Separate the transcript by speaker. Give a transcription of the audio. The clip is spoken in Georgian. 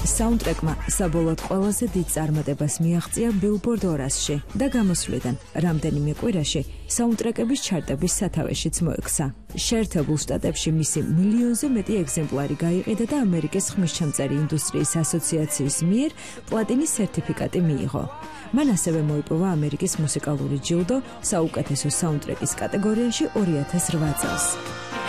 Speaker 1: საუნდტრეკმა საბოლოოდ ყველაზე დიდ წარმატებას მიაღწია Billboard 200-ში და გამოსვლიდან რამდენიმე კვირაში საუნდტრეკების ჩარტების სათავეშიც მოექცა. შეერთებულ შტატებში მისი მილიონზე მეტი ეგზემპლარი გაიყიდა და ამერიკის ხმისჩამწერი ინდუსტრიის ასოციაციის მიერ პლატინის სერტიფიკატი მიიღო. მან ასევე მოიპოვა ამერიკის მუსიკალური ჯილდო საუკეთესო საუნდტრეკის კატეგორიაში 2008 წელს.